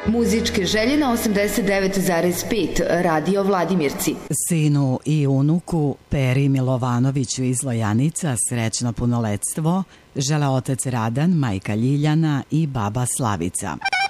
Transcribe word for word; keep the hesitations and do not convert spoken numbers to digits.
Muzičke želje na osamdeset devet zarez pet Radio Vladimirci. Sinu i unuku Peri Milovanoviću iz Lojanica srećno punoletstvo žele otac Radan, majka Ljiljana i baba Slavica.